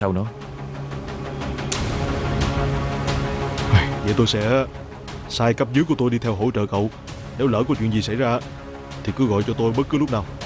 Sao nữa? Vậy tôi sẽ sai cấp dưới của tôi đi theo hỗ trợ cậu. Nếu lỡ có chuyện gì xảy ra thì cứ gọi cho tôi bất cứ lúc nào.